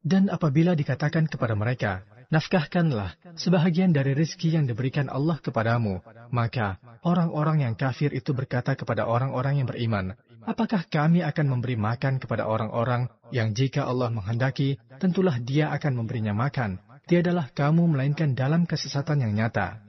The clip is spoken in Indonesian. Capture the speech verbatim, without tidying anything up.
Dan apabila dikatakan kepada mereka, nafkahkanlah sebahagian dari rizki yang diberikan Allah kepadamu, maka orang-orang yang kafir itu berkata kepada orang-orang yang beriman, apakah kami akan memberi makan kepada orang-orang yang jika Allah menghendaki, tentulah Dia akan memberinya makan, tiadalah kamu melainkan dalam kesesatan yang nyata.